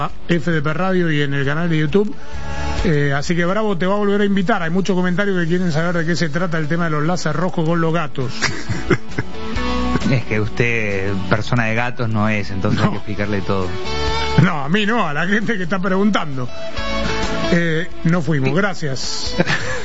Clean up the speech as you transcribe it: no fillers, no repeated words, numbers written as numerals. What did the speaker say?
FDP Radio y en el canal de YouTube. Así que Bravo te va a volver a invitar. Hay muchos comentarios que quieren saber de qué se trata el tema de los láser rojos con los gatos. Es que usted persona de gatos no es, entonces no. Hay que explicarle todo. No, a mí no, a la gente que está preguntando. No fuimos, gracias.